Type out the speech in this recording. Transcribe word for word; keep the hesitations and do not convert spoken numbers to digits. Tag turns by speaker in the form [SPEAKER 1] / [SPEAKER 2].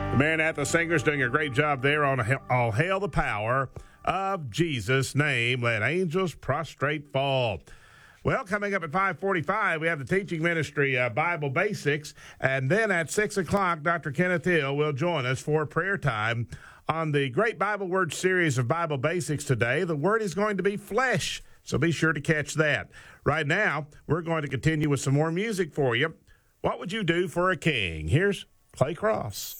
[SPEAKER 1] Man at the Singers doing a great job there on All Hail the Power of Jesus' Name. Let angels prostrate fall. Well, coming up at five forty-five, we have the Teaching Ministry uh, Bible Basics. And then at six o'clock, Doctor Kenneth Hill will join us for prayer time on the Great Bible Word series of Bible Basics today. The word is going to be flesh, so be sure to catch that. Right now, we're going to continue with some more music for you. What would you do for a king? Here's Clay Cross.